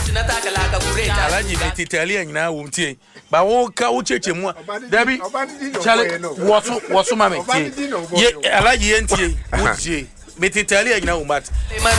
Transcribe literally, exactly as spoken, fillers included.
Alaji meti Italia nyina wo mtie ba wo ka wo cheche mu dabi chale woso woso ma meti ye alaji yentie wo tie meti Italia nyina wo mat